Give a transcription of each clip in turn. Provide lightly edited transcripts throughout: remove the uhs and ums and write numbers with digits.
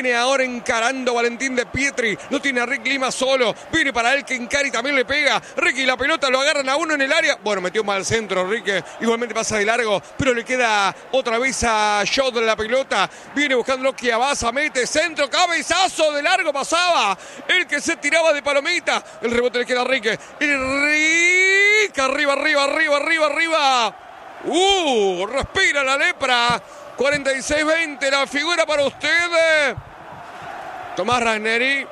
Viene ahora encarando Valentín De Pietri. Lo tiene a Rick Lima solo. Viene para él que encari también le pega. Ricky la pelota lo agarran a uno en el área. Bueno, metió mal centro Rick. Igualmente pasa de largo. Pero le queda otra vez a Shot la pelota. Viene buscando Chiavasa. Mete centro. Cabezazo de largo pasaba. El que se tiraba de palomita. El rebote le queda a Rick. Rick. Arriba. Respira la lepra. 46-20, la figura para usted, Tomás Ragneri.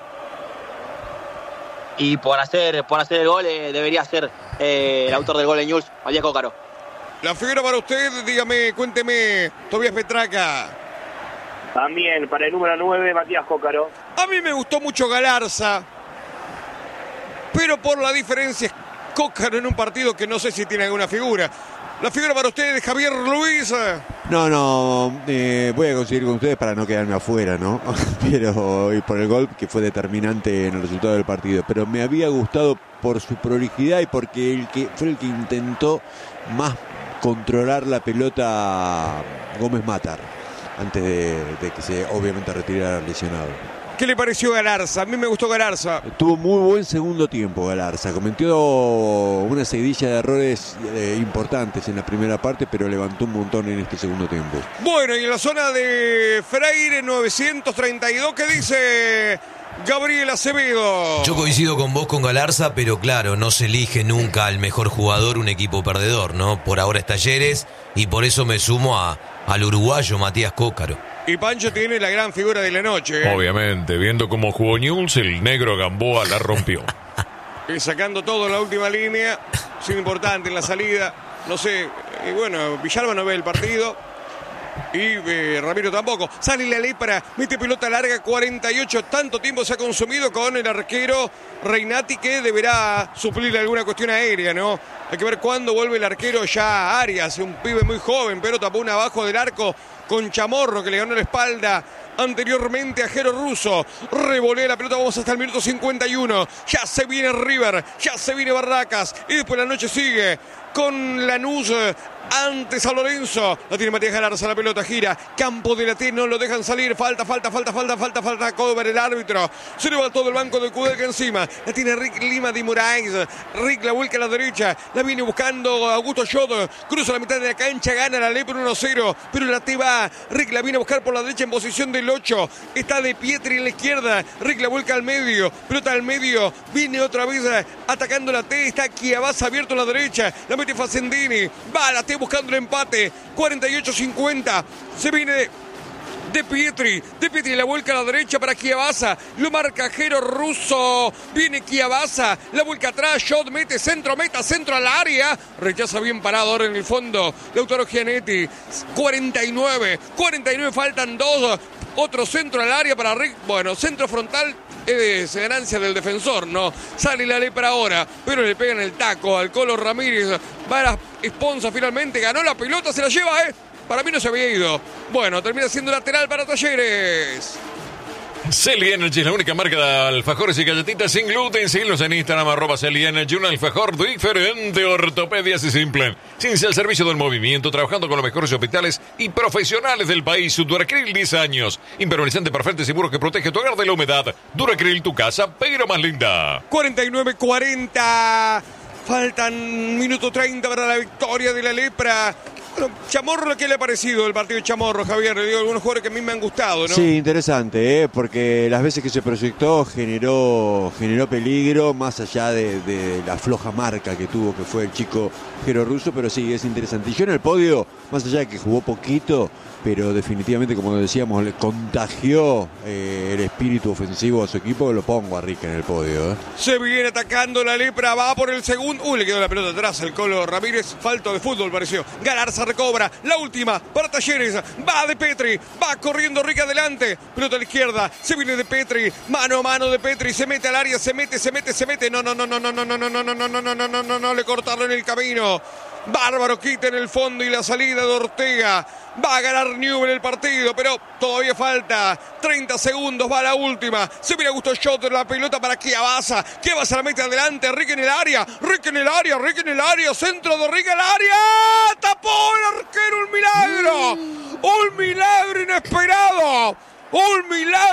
Y por hacer el gol debería ser el autor del gol de Newell's, Matías Cócaro. La figura para usted, dígame, cuénteme, Tobias Petraca. También para el número 9, Matías Cócaro. A mí me gustó mucho Galarza, pero por la diferencia Cócaro en un partido que no sé si tiene alguna figura. La figura para ustedes, Javier Luis. No, voy a conseguir con ustedes para no quedarme afuera, ¿no? Pero y por el gol que fue determinante en el resultado del partido. Pero me había gustado por su prolijidad y porque fue el que intentó más controlar la pelota Gómez Matar antes de que se obviamente retirara lesionado. ¿Qué le pareció Galarza? A mí me gustó Galarza. Tuvo muy buen segundo tiempo Galarza. Cometió una seguidilla de errores importantes en la primera parte, pero levantó un montón en este segundo tiempo. Bueno, y en la zona de Freire 932, ¿qué dice Gabriel Acevedo? Yo coincido con vos con Galarza, pero claro, no se elige nunca al mejor jugador un equipo perdedor, ¿no? Por ahora es Talleres y por eso me sumo al uruguayo Matías Cócaro. Y Pancho tiene la gran figura de la noche. Obviamente, viendo cómo jugó Newell's, el negro Gamboa la rompió. Y sacando todo en la última línea, sin importante en la salida. No sé, bueno, Villalba no ve el partido. Y Ramiro tampoco. Sale la lepra, mete pelota larga, 48. Tanto tiempo se ha consumido con el arquero Reinati, que deberá suplir alguna cuestión aérea, ¿no? Hay que ver cuándo vuelve el arquero ya Arias, un pibe muy joven, pero tapó una abajo del arco con Chamorro, que le ganó la espalda anteriormente a Jero Russo. Revolea la pelota, vamos hasta el minuto 51. Ya se viene River, ya se viene Barracas. Y después la noche sigue con Lanús ante San Lorenzo. La tiene Matías Galarza, la pelota gira. Campo de la T, no lo dejan salir. Falta. Cobra el árbitro. Se le va todo el banco de Kudelka encima. La tiene Rick Lima de Moraes. Rick la vuelca a la derecha. La viene buscando Augusto Shot. Cruza la mitad de la cancha, gana la ley por 1-0. Pero la T va. Rick la viene a buscar por la derecha en posición del 8. Está De Pietri en la izquierda. Rick la vuelca al medio. Pelota al medio. Viene otra vez atacando la T. Está Chiavasa abierto a la derecha. La mete Facendini. Va la T buscando el empate. 48-50. Se viene De Pietri la vuelca a la derecha para Chiavasa. Lo marca Jero Russo. Viene Chiavasa. La vuelca atrás. Shot mete centro. Meta centro al área. Rechaza bien parado ahora en el fondo. Lautaro Gianetti. 49. Faltan 2. Otro centro al área para Rick. Bueno, centro frontal. Es ganancia del defensor, ¿no? Sale la lepra ahora, pero le pegan el taco al Colo Ramírez. Va a la Esponza finalmente, ganó la pelota, se la lleva, Para mí no se había ido. Bueno, termina siendo lateral para Talleres. Celi Energy, la única marca de alfajores y galletitas sin gluten. Síguenos en Instagram, @Celi Energy, un alfajor diferente, ortopedias y simple. Ciencia al servicio del movimiento, trabajando con los mejores hospitales y profesionales del país. Duracril, 10 años. Impermeabilizante perfecto y seguro que protege tu hogar de la humedad. Duracril, tu casa, pero más linda. 49-40. Faltan minuto 30 para la victoria de la lepra. Bueno, Chamorro, ¿qué le ha parecido el partido de Chamorro, Javier? Le digo algunos jugadores que a mí me han gustado, ¿no? Sí, interesante, porque las veces que se proyectó generó peligro, más allá de la floja marca que tuvo, que fue el chico Jero Russo, pero sí, es interesante. Y yo en el podio, más allá de que jugó poquito, pero definitivamente, como decíamos, le contagió el espíritu ofensivo a su equipo, lo pongo a Rick en el podio. Se viene atacando la lepra, va por el segundo. Le quedó la pelota atrás el Colo Ramírez. Falto de fútbol pareció. Galarza recobra, la última para Talleres. Va De Pietri, va corriendo Rick adelante. Pelota a la izquierda, se viene De Pietri. Mano a mano De Pietri, se mete al área, se mete. No, le cortaron el camino. Bárbaro quita en el fondo y la salida de Ortega. Va a ganar Newell el partido, pero todavía falta 30 segundos, va la última. Se viene Augusto Shot, la pelota para Chiavasa. Chiavasa la mete adelante, Rick en el área, centro de Rick al área. Tapó el arquero, un milagro inesperado. Un milagro.